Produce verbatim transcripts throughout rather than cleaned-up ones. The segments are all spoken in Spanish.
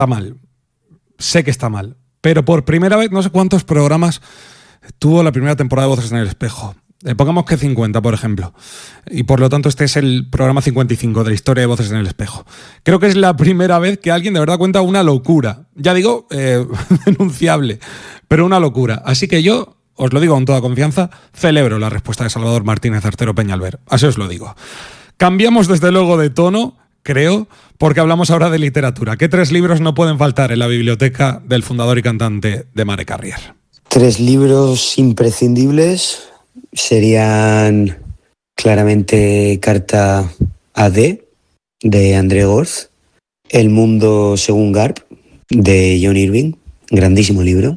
mal. Sé que está mal. Pero por primera vez, no sé cuántos programas tuvo la primera temporada de Voces en el Espejo. Eh, pongamos que cincuenta, por ejemplo. Y por lo tanto este es el programa cincuenta y cinco de la historia de Voces en el Espejo. Creo que es la primera vez que alguien de verdad cuenta una locura. Ya digo, eh, denunciable, pero una locura. Así que yo, os lo digo con toda confianza, celebro la respuesta de Salvador Martínez Artero Peñalver. Así os lo digo. Cambiamos desde luego de tono, creo, porque hablamos ahora de literatura. ¿Qué tres libros no pueden faltar en la biblioteca del fundador y cantante de Mare Carrier? Tres libros imprescindibles serían claramente Carta a D, de André Gorz, El mundo según Garp, de John Irving, grandísimo libro,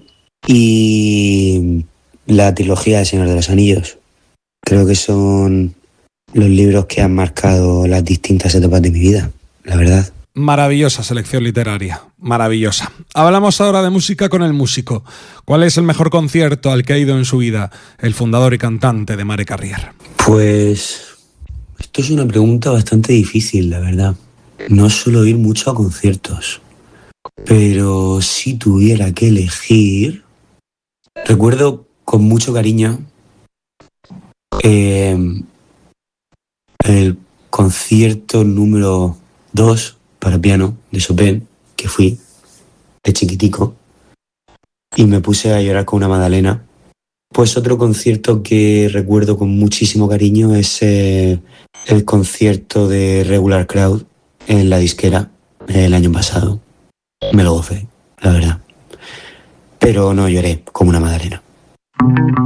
y la trilogía de Señor de los Anillos. Creo que son los libros que han marcado las distintas etapas de mi vida, la verdad. Maravillosa selección literaria, maravillosa. Hablamos ahora de música con el músico. ¿Cuál es el mejor concierto al que ha ido en su vida el fundador y cantante de Mare Carrier? Pues esto es una pregunta bastante difícil, la verdad. No suelo ir mucho a conciertos, pero si tuviera que elegir, recuerdo con mucho cariño eh, el concierto número dos para piano de Chopin, que fui de chiquitico, y me puse a llorar con una magdalena. Pues otro concierto que recuerdo con muchísimo cariño es eh, el concierto de Regular Crowd en La Disquera el año pasado. Me lo gocé, la verdad. Pero no lloré como una magdalena.